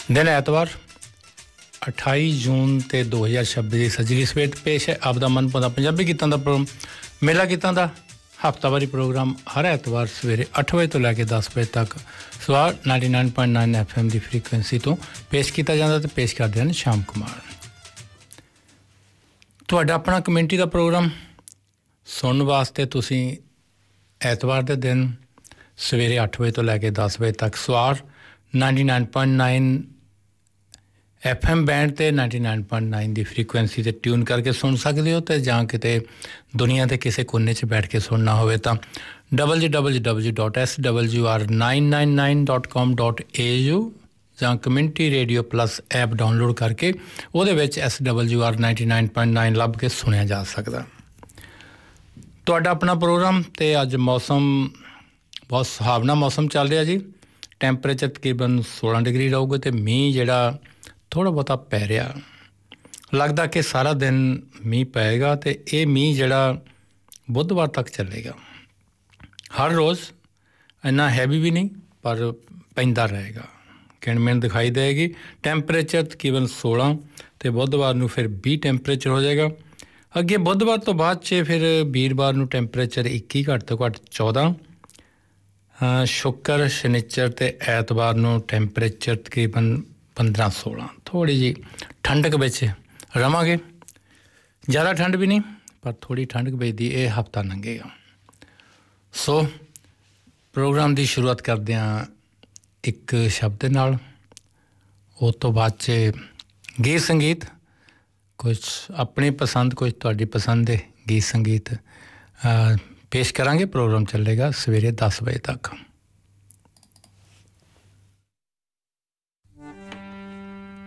दिन एतवार 28 जून ते 2026 ਦੀ ਸੱਜਰੀ ਸਵੇਰ ਪੇਸ਼ ਹੈ ਆਪਦਾ ਮਨਪਸੰਦ ਪੰਜਾਬੀ ਗੀਤਾਂ ਦਾ ਪ੍ਰੋਗਰਾਮ ਮੇਲਾ ਗੀਤਾਂ ਦਾ ਹਫ਼ਤਾਵਾਰੀ ਪ੍ਰੋਗਰਾਮ ਹਰ ਐਤਵਾਰ ਸਵੇਰੇ 8 ਵਜੇ ਤੋਂ ਲੈ ਕੇ 10 ਵਜੇ ਤੱਕ ਸਵਾਰ 99.9 FM ਦੀ ਫ੍ਰੀਕੁਐਂਸੀ ਤੋਂ ਪੇਸ਼ ਕੀਤਾ ਜਾਂਦਾ ਤੇ ਪੇਸ਼ ਕਰਦੇ ਹਨ ਸ਼ਾਮ ਕੁਮਾਰ ਤੁਹਾਡਾ ਆਪਣਾ ਕਮਿਊਨਿਟੀ ਦਾ ਪ੍ਰੋਗਰਾਮ ਸੁਣਨ ਵਾਸਤੇ ਤੁਸੀਂ ਐਤਵਾਰ ਦੇ ਦਿਨ ਸਵੇਰੇ 8 ਵਜੇ ਤੋਂ ਲੈ ਕੇ 10 ਵਜੇ ਤੱਕ ਸਵਾਰ 99.9 FM ਬੈਂਡ ਤੇ 99.9 ਦੀ ਫ੍ਰੀਕੁਐਂਸੀ ਤੇ ਟਿਊਨ ਕਰਕੇ ਸੁਣ ਸਕਦੇ ਹੋ ਤੇ ਜਾਂ ਕਿਤੇ ਦੁਨੀਆ ਦੇ ਕਿਸੇ ਕੋਨੇ 'ਚ ਬੈਠ ਕੇ ਸੁਣਨਾ ਹੋਵੇ ਤਾਂ www.swr999.com.au ਜਾਂ community radio plus app download ਕਰਕੇ ਉਹਦੇ ਵਿੱਚ SWR 99.9 ਲੱਭ ਕੇ ਸੁਣਿਆ ਜਾ ਸਕਦਾ ਤੁਹਾਡਾ ਆਪਣਾ ਪ੍ਰੋਗਰਾਮ ਤੇ ਅੱਜ ਮੌਸਮ ਬਹੁਤ ਸੁਹਾਵਣਾ ਮੌਸਮ ਚੱਲ ਰਿਹਾ ਜੀ ਟੈਂਪਰੇਚਰ ਤਕਰੀਬਨ 16 ਡਿਗਰੀ ਰਹੂਗਾ ਤੇ ਮੀਂਹ ਜਿਹੜਾ ਥੋੜ੍ਹਾ ਬਹੁਤਾ ਪੈ ਰਿਹਾ ਲੱਗਦਾ ਕਿ ਸਾਰਾ ਦਿਨ ਮੀਂਹ ਪਏਗਾ ਤੇ ਇਹ ਮੀਂਹ ਜਿਹੜਾ ਬੁੱਧਵਾਰ ਤੱਕ ਚੱਲੇਗਾ ਹਰ ਰੋਜ਼ ਇੰਨਾ ਹੈਵੀ ਵੀ ਨਹੀਂ ਪਰ ਪੈਂਦਾ ਰਹੇਗਾ ਕਿਣਮਿਣ ਦਿਖਾਈ ਦੇਗੀ ਟੈਂਪਰੇਚਰ ਤਕਰੀਬਨ 16 ਤੇ ਬੁੱਧਵਾਰ ਨੂੰ ਫਿਰ 20 ਟੈਂਪਰੇਚਰ ਹੋ ਜਾਏਗਾ ਅੱਗੇ ਬੁੱਧਵਾਰ ਤੋਂ ਬਾਅਦ 'ਚ ਫਿਰ ਵੀਰਵਾਰ ਨੂੰ ਟੈਂਪਰੇਚਰ 21 ਘੱਟ ਤੋਂ ਘੱਟ 14 ਸ਼ੁੱਕਰ ਸ਼ਨੀਚਰ ਤੇ ਐਤਵਾਰ ਨੂੰ ਟੈਂਪਰੇਚਰ ਤਕਰੀਬਨ 15-16 ਥੋੜ੍ਹੀ ਜਿਹੀ ਠੰਡਕ ਵਿੱਚ ਰਵਾਂਗੇ ਜ਼ਿਆਦਾ ਠੰਡ ਵੀ ਨਹੀਂ ਪਰ ਥੋੜ੍ਹੀ ਠੰਡਕ ਵਿੱਚ ਦੀ ਇਹ ਹਫ਼ਤਾ ਲੰਘੇਗਾ ਸੋ ਪ੍ਰੋਗਰਾਮ ਦੀ ਸ਼ੁਰੂਆਤ ਕਰਦੇ ਹਾਂ ਇੱਕ ਸ਼ਬਦ ਨਾਲ ਉਸ ਤੋਂ ਬਾਅਦ 'ਚ ਗੀਤ ਸੰਗੀਤ ਕੁਝ ਆਪਣੀ ਪਸੰਦ ਕੁਝ ਤੁਹਾਡੀ ਪਸੰਦ ਦੇ ਗੀਤ ਸੰਗੀਤ ਪੇਸ਼ ਕਰਾਂਗੇ ਪ੍ਰੋਗਰਾਮ ਚੱਲੇਗਾ ਸਵੇਰੇ 10 ਵਜੇ ਤੱਕ